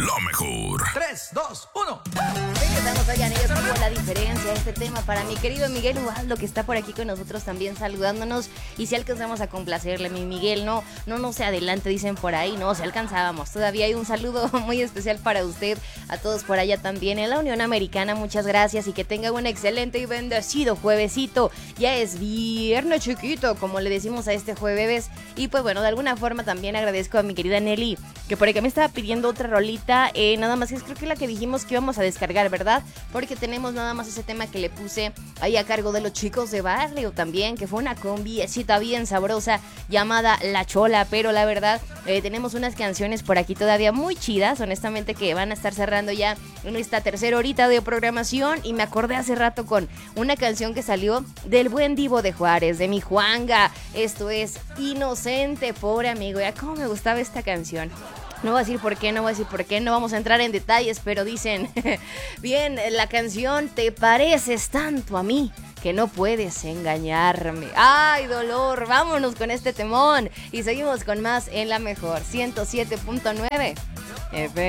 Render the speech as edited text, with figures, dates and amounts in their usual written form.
La mejor. 3, 2, 1. Estamos hoy, amigos, como la diferencia de este tema para mi querido Miguel Ubaldo, que está por aquí con nosotros también saludándonos. Y si alcanzamos a complacerle, mi Miguel, no se adelante, dicen por ahí, no, si alcanzábamos. Todavía hay un saludo muy especial para usted, a todos por allá también en la Unión Americana, muchas gracias y que tenga un excelente y bendecido juevesito. Ya es viernes chiquito, como le decimos a este jueves. Y pues bueno, de alguna forma también agradezco a mi querida Nelly, que por acá me estaba pidiendo otra rolita, nada más es creo que la que dijimos que íbamos a descargar, ¿verdad? Porque tenemos nada más ese tema que le puse ahí a cargo de los chicos de barrio también, que fue una combiecita bien sabrosa llamada La Chola, pero la verdad tenemos unas canciones por aquí todavía muy chidas, honestamente, que van a estar cerrando ya en esta tercera horita de programación. Y me acordé hace rato con una canción que salió del buen Divo de Juárez, de mi Juanga. Esto es Inocente, pobre amigo. Ya cómo me gustaba esta canción. No voy a decir por qué, no vamos a entrar en detalles, pero dicen, bien, la canción Te pareces tanto a mí que no puedes engañarme. ¡Ay, dolor! Vámonos con este temón y seguimos con más en La Mejor 107.9 FM.